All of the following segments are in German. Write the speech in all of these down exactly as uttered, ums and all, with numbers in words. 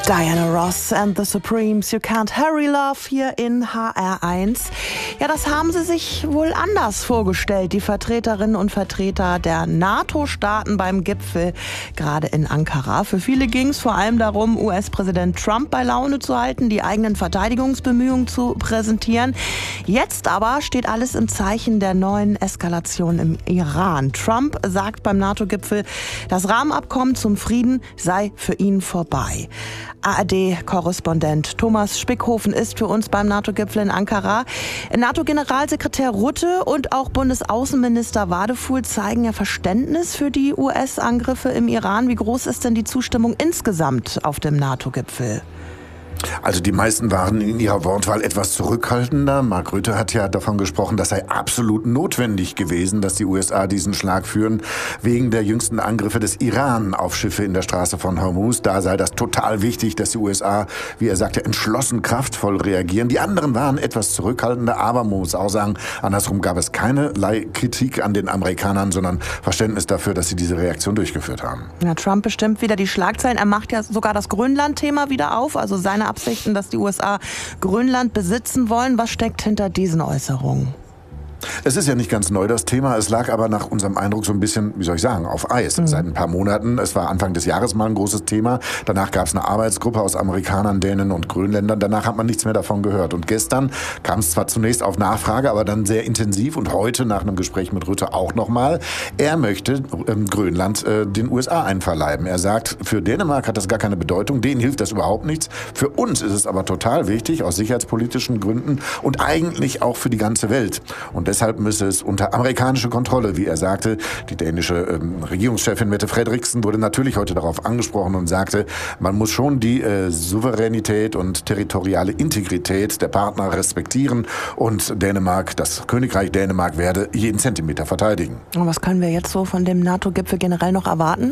Diana Ross and the Supremes, You Can't Hurry Love hier in H R eins. Ja, das haben sie sich wohl anders vorgestellt, die Vertreterinnen und Vertreter der NATO-Staaten beim Gipfel, gerade in Ankara. Für viele ging es vor allem darum, U S-Präsident Trump bei Laune zu halten, die eigenen Verteidigungsbemühungen zu präsentieren. Jetzt aber steht alles im Zeichen der neuen Eskalation im Iran. Trump sagt beim NATO-Gipfel, das Rahmenabkommen zum Frieden sei für ihn vorbei. A R D-Korrespondent Thomas Spickhofen ist für uns beim NATO-Gipfel in Ankara. NATO-Generalsekretär Rutte und auch Bundesaußenminister Wadefuhl zeigen ja Verständnis für die U S-Angriffe im Iran. Wie groß ist denn die Zustimmung insgesamt auf dem NATO-Gipfel? Also die meisten waren in ihrer Wortwahl etwas zurückhaltender. Mark Rutte hat ja davon gesprochen, das sei absolut notwendig gewesen, dass die U S A diesen Schlag führen, wegen der jüngsten Angriffe des Iran auf Schiffe in der Straße von Hormuz. Da sei das total wichtig, dass die U S A, wie er sagte, entschlossen, kraftvoll reagieren. Die anderen waren etwas zurückhaltender, aber man muss auch sagen, andersrum gab es keinerlei Kritik an den Amerikanern, sondern Verständnis dafür, dass sie diese Reaktion durchgeführt haben. Ja, Trump bestimmt wieder die Schlagzeilen. Er macht ja sogar das Grönland-Thema wieder auf, also seine Absichten, dass die U S A Grönland besitzen wollen. Was steckt hinter diesen Äußerungen? Es ist ja nicht ganz neu, das Thema. Es lag aber nach unserem Eindruck so ein bisschen, wie soll ich sagen, auf Eis. Mhm. Seit ein paar Monaten. Es war Anfang des Jahres mal ein großes Thema. Danach gab es eine Arbeitsgruppe aus Amerikanern, Dänen und Grönländern. Danach hat man nichts mehr davon gehört. Und gestern kam es zwar zunächst auf Nachfrage, aber dann sehr intensiv. Und heute nach einem Gespräch mit Rutte auch nochmal. Er möchte ähm, Grönland äh, den U S A einverleiben. Er sagt, für Dänemark hat das gar keine Bedeutung. Denen hilft das überhaupt nichts. Für uns ist es aber total wichtig, aus sicherheitspolitischen Gründen und eigentlich auch für die ganze Welt. Und deshalb müsse es unter amerikanische Kontrolle, wie er sagte. Die dänische ähm, Regierungschefin Mette Frederiksen wurde natürlich heute darauf angesprochen und sagte, man muss schon die äh, Souveränität und territoriale Integrität der Partner respektieren und Dänemark, das Königreich Dänemark werde jeden Zentimeter verteidigen. Und was können wir jetzt so von dem NATO-Gipfel generell noch erwarten?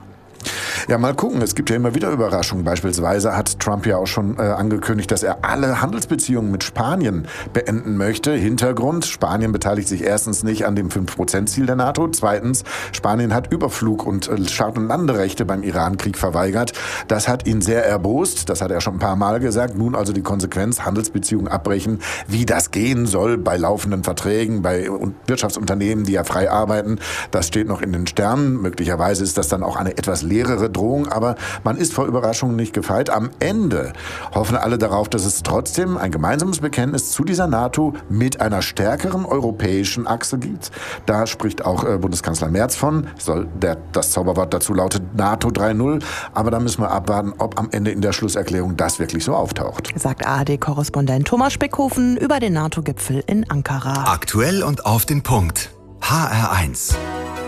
Ja, mal gucken. Es gibt ja immer wieder Überraschungen. Beispielsweise hat Trump ja auch schon äh, angekündigt, dass er alle Handelsbeziehungen mit Spanien beenden möchte. Hintergrund, Spanien beteiligt sich erstens nicht an dem fünf Prozent Ziel der NATO. Zweitens, Spanien hat Überflug- und äh, Start- und Landerechte beim Iran-Krieg verweigert. Das hat ihn sehr erbost. Das hat er schon ein paar Mal gesagt. Nun also die Konsequenz, Handelsbeziehungen abbrechen. Wie das gehen soll bei laufenden Verträgen, bei Wirtschaftsunternehmen, die ja frei arbeiten, das steht noch in den Sternen. Möglicherweise ist das dann auch eine etwas leerere Drohung, aber man ist vor Überraschungen nicht gefeit. Am Ende hoffen alle darauf, dass es trotzdem ein gemeinsames Bekenntnis zu dieser NATO mit einer stärkeren europäischen Achse gibt. Da spricht auch äh, Bundeskanzler Merz von. Soll der, das Zauberwort dazu lautet NATO drei Punkt null. Aber da müssen wir abwarten, ob am Ende in der Schlusserklärung das wirklich so auftaucht. Sagt A R D-Korrespondent Thomas Spickhofen über den NATO-Gipfel in Ankara. Aktuell und auf den Punkt. H R eins.